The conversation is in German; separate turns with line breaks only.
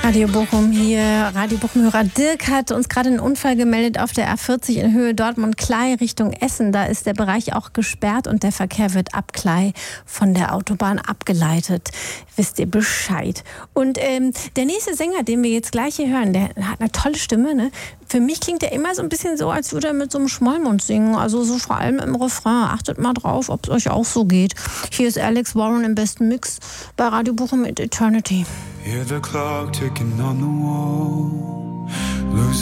Radio Bochum hier. Radio Bochum-Hörer Dirk hat uns gerade einen Unfall gemeldet auf der A40 in Höhe Dortmund-Klei Richtung Essen. Da ist der Bereich auch gesperrt und der Verkehr wird ab Klei von der Autobahn abgeleitet. Wisst ihr Bescheid. Und der nächste Sänger, den wir jetzt gleich hier hören, der hat eine tolle Stimme, ne? Für mich klingt er immer so ein bisschen so, als würde er mit so einem Schmollmund singen. Also so vor allem im Refrain. Achtet mal drauf, ob es euch auch so geht. Hier ist Alex Warren im besten Mix bei Radio Bochum mit Eternity.
Hear the clock ticking on the wall. Losing